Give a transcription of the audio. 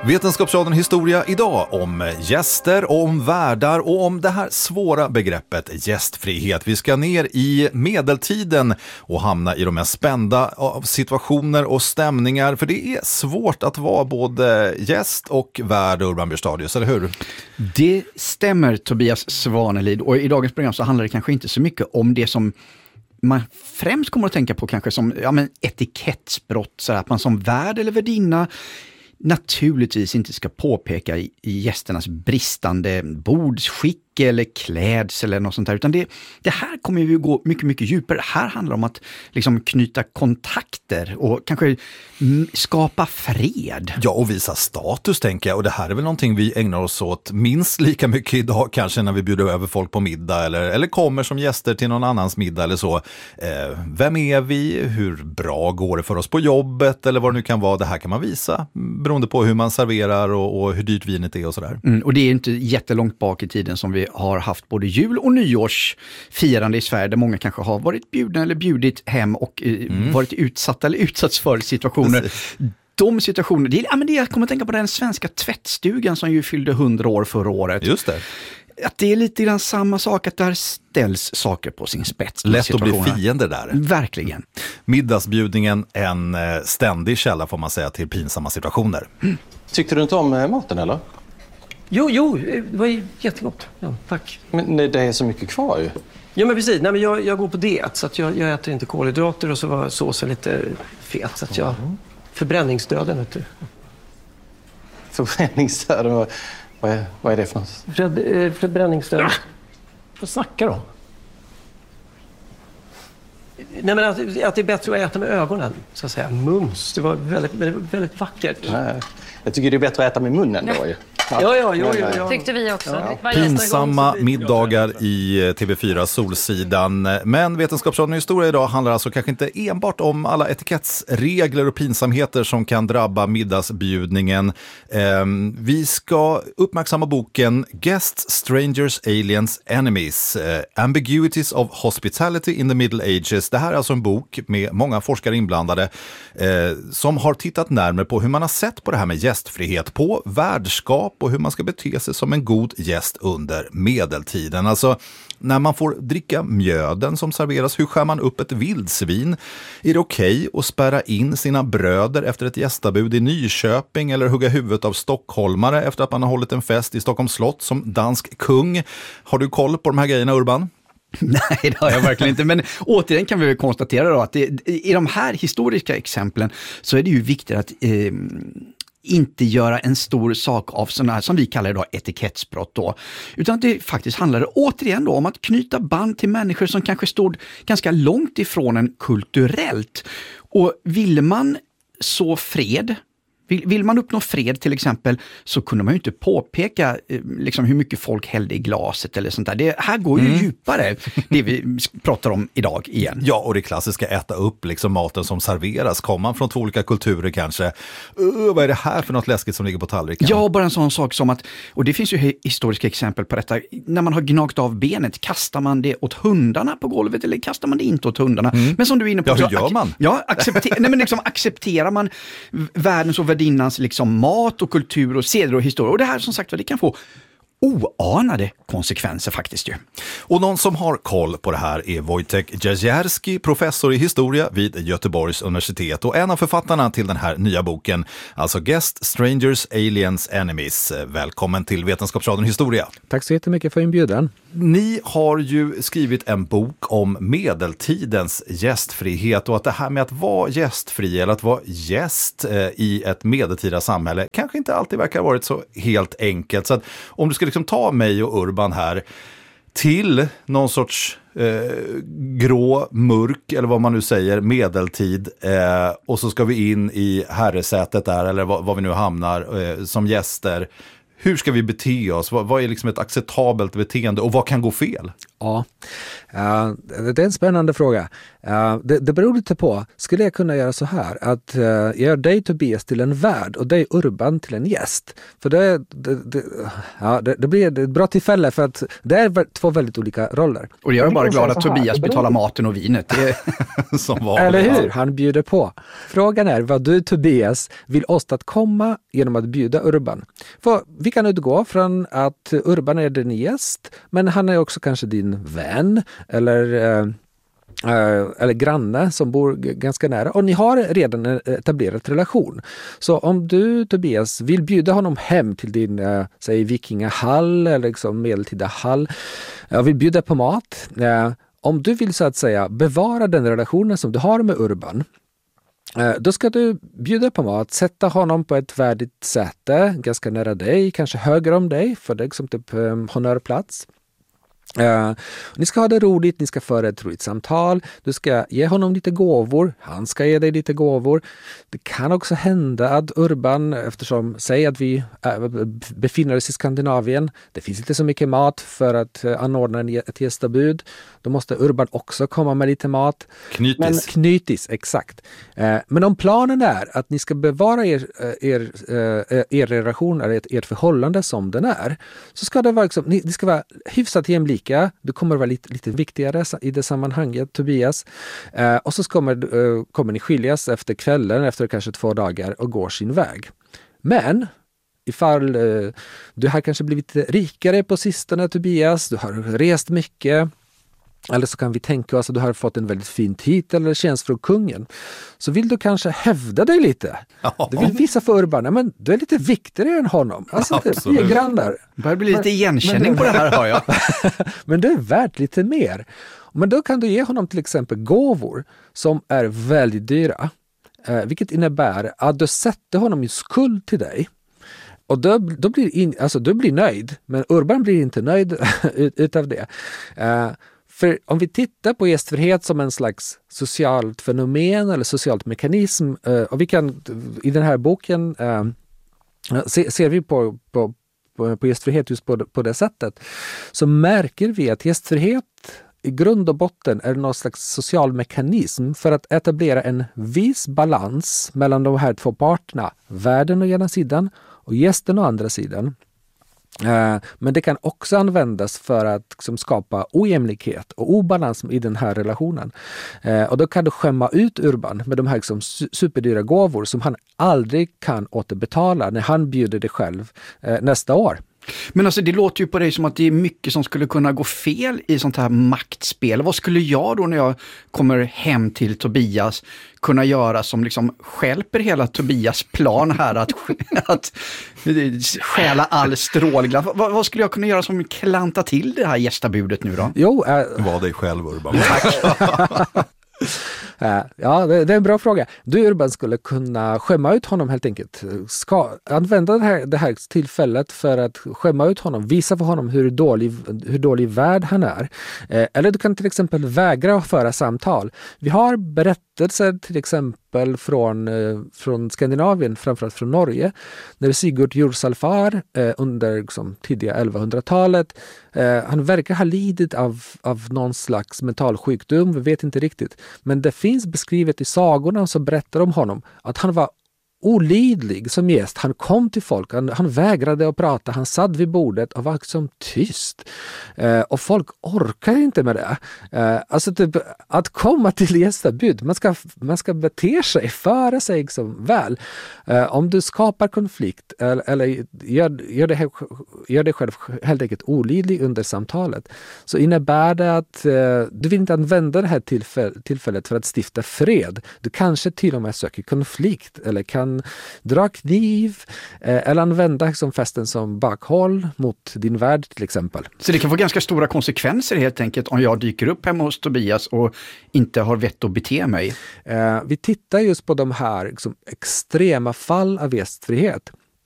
Vetenskapsradion Historia idag om gäster och om värdar och om det här svåra begreppet gästfrihet. Vi ska ner i medeltiden och hamna i de mest spända situationer och stämningar. För det är svårt att vara både gäst och värd, Urban Björstadius, eller hur? Det stämmer, Tobias Svanelid. Och i dagens program så handlar det kanske inte så mycket om det som man främst kommer att tänka på kanske som etikettsbrott. Så att man som värd eller värdinna naturligtvis inte ska påpeka i gästernas bristande bordsskick eller klädsel eller något sånt där. Utan det här kommer ju gå mycket, mycket djupare. Det här handlar om att liksom knyta kontakter och kanske skapa fred. Ja, och visa status tänker jag. Och det här är väl någonting vi ägnar oss åt minst lika mycket idag kanske när vi bjuder över folk på middag eller kommer som gäster till någon annans middag eller så. Vem är vi? Hur bra går det för oss på jobbet? Eller vad det nu kan vara. Det här kan man visa beroende på hur man serverar och hur dyrt vinet är och sådär. Och det är inte jättelångt bak i tiden som vi har haft både jul- och nyårsfirande i Sverige där många kanske har varit bjudna eller bjudit hem och varit utsatta eller utsatts för situationer. Precis. De situationer, jag kommer att tänka på den svenska tvättstugan som ju fyllde 100 år förra året. Just det. Att det är lite grann samma sak, att där ställs saker på sin spets. Lätt att bli fiender där. Verkligen. Middagsbjudningen en ständig källa får man säga till pinsamma situationer. Tyckte du inte om maten eller? Jo, det var jättegott. Ja, tack. Men det är så mycket kvar ju. Ja, men precis. Nej, men jag går på diet så att jag äter inte kolhydrater och så var såsen lite fet så att jag... Förbränningsdöden, vet du. Förbränningsdöden? Vad är det för något? Förbränningsdöden. Vad snackar du om? Nej, men att det är bättre att äta med ögonen, så att säga. Mums. Det var väldigt, väldigt vackert. Nej, jag tycker det är bättre att äta med munnen då ju. Ja. Tyckte vi också. Ja. Pinsamma middagar i TV4 Solsidan. Men Vetenskapsradion Historia idag handlar alltså kanske inte enbart om alla etikettsregler och pinsamheter som kan drabba middagsbjudningen. Vi ska uppmärksamma boken Guests, Strangers, Aliens, Enemies. Ambiguities of Hospitality in the Middle Ages. Det här är alltså en bok med många forskare inblandade som har tittat närmare på hur man har sett på det här med gästfrihet, på värdskap och hur man ska bete sig som en god gäst under medeltiden. Alltså, när man får dricka mjöden som serveras, hur skär man upp ett vildsvin? Är det okej att spärra in sina bröder efter ett gästabud i Nyköping eller hugga huvudet av stockholmare efter att man har hållit en fest i Stockholms slott som dansk kung? Har du koll på de här grejerna, Urban? Nej, det har jag verkligen inte. Men återigen kan vi väl konstatera då att i de här historiska exemplen så är det ju viktigt att inte göra en stor sak av sådana här, som vi kallar det då, etikettsbrott då. Utan att det faktiskt handlar återigen då om att knyta band till människor som kanske stod ganska långt ifrån en kulturellt. Och vill man så fred, vill man uppnå fred till exempel, så kunde man ju inte påpeka liksom hur mycket folk hällde i glaset eller sånt där. Det här går ju djupare, det vi pratar om idag igen. Ja, och det klassiska äta upp liksom maten som serveras. Kommer man från två olika kulturer kanske? Vad är det här för något läskigt som ligger på tallriken? Ja, bara en sån sak som att, och det finns ju historiska exempel på detta, när man har gnagt av benet, kastar man det åt hundarna på golvet eller kastar man det inte åt hundarna? Men som du är inne på... Ja, hur gör man? Ja, accepterar man världens och värdinnans liksom mat och kultur och seder och historia. Och det här som sagt, det kan få oanade konsekvenser faktiskt ju. Och någon som har koll på det här är Wojtek Jeziarski, professor i historia vid Göteborgs universitet och en av författarna till den här nya boken, alltså Guests, Strangers, Aliens, Enemies. Välkommen till Vetenskapsradion Historia. Tack så jättemycket för inbjudan. Ni har ju skrivit en bok om medeltidens gästfrihet och att det här med att vara gästfri eller att vara gäst i ett medeltida samhälle kanske inte alltid verkar ha varit så helt enkelt. Så att om du ska liksom ta mig och Urban här till någon sorts grå, mörk eller vad man nu säger, medeltid och så ska vi in i herresätet där eller vad vi nu hamnar som gäster. Hur ska vi bete oss? Vad är liksom ett acceptabelt beteende och vad kan gå fel? Ja, det är en spännande fråga. Det beror lite på. Skulle jag kunna göra så här att göra dig Tobias till en värd och dig Urban till en gäst? För det blir ett bra tillfälle för att det är två väldigt olika roller. Och jag är bara glad att Tobias betalar maten och vinet. Som var Eller hur? Han bjuder på. Frågan är vad du Tobias vill åstadkomma genom att bjuda Urban. För vi kan utgå från att Urban är din gäst, men han är också kanske din vän eller granne som bor ganska nära och ni har redan en etablerad relation. Så om du Tobias vill bjuda honom hem till din säg vikingahall eller liksom medeltida hall och vill bjuda på mat, om du vill så att säga bevara den relationen som du har med Urban, då ska du bjuda på mat, sätta honom på ett värdigt säte ganska nära dig, kanske höger om dig för det är liksom typ honörplats. Ni ska ha det roligt, ni ska föra ett roligt samtal, du ska ge honom lite gåvor, han ska ge dig lite gåvor. Det kan också hända att Urban, eftersom säg att vi befinner oss i Skandinavien, det finns inte så mycket mat för att anordna ett gästabud, då måste Urban också komma med lite mat. Knytis, exakt. Men om planen är att ni ska bevara er relation eller ert förhållande som den är, så ska det vara liksom, ni ska vara hyfsat jämlika. Du kommer vara lite viktigare i det sammanhanget, Tobias. Och så kommer ni skiljas efter kvällen, efter kanske 2 dagar och går sin väg. Men ifall du har kanske blivit rikare på sistone, Tobias, du har rest mycket, eller så kan vi tänka oss att du har fått en väldigt fin titel eller tjänst från kungen. Så vill du kanske hävda dig lite. Ja. Du vill visa för Urban, men du är lite viktigare än honom. Alltså, vi är grannar. Det börjar bli lite igenkänning på det här, har jag. Men det är värt lite mer. Men då kan du ge honom till exempel gåvor som är väldigt dyra. Vilket innebär att du sätter honom i skuld till dig. Och då blir du blir nöjd, men Urban blir inte nöjd utav det. För om vi tittar på gästfrihet som en slags socialt fenomen eller socialt mekanism, och vi kan i den här boken ser vi på gästfrihet just på det sättet, så märker vi att gästfrihet i grund och botten är någon slags social mekanism för att etablera en viss balans mellan de här två parterna, värden å ena sidan och gästen å andra sidan. Men det kan också användas för att liksom skapa ojämlikhet och obalans i den här relationen. Och då kan du skämma ut Urban med de här liksom superdyra gåvor som han aldrig kan återbetala när han bjuder dig själv nästa år. Men alltså det låter ju på dig som att det är mycket som skulle kunna gå fel i sånt här maktspel. Vad skulle jag då när jag kommer hem till Tobias kunna göra som liksom stjälper hela Tobias plan här att stjäla all strålglans? Vad skulle jag kunna göra som klanta till det här gästabudet nu då? Var dig själv, Urban. Tack. Ja, det är en bra fråga. Du Urban skulle kunna skämma ut honom helt enkelt. Ska använda det här tillfället för att skämma ut honom, visa för honom hur dålig värd han är. Eller du kan till exempel vägra att föra samtal. Vi har berättelser till exempel från Skandinavien, framförallt från Norge, när Sigurd Jorsalfar under liksom, tidiga 1100-talet, han verkar ha lidit av någon slags mental sjukdom, vi vet inte riktigt. Men det finns beskrivet i sagorna som berättar om honom att han var olidlig som gäst. Han kom till folk, han vägrade att prata, han satt vid bordet och var liksom tyst. Och folk orkar inte med det. Alltså typ, att komma till gästabud, man ska bete sig, föra sig liksom väl. Om du skapar konflikt eller gör dig själv helt enkelt olidlig under samtalet, så innebär det att du vill inte använda det här tillfället för att stifta fred. Du kanske till och med söker konflikt eller kan dra kniv eller använda som festen som bakhåll mot din värld till exempel. Så det kan få ganska stora konsekvenser helt enkelt om jag dyker upp hemma hos Tobias och inte har vett att bete mig. Vi tittar just på de här liksom, extrema fall av gästfrihet.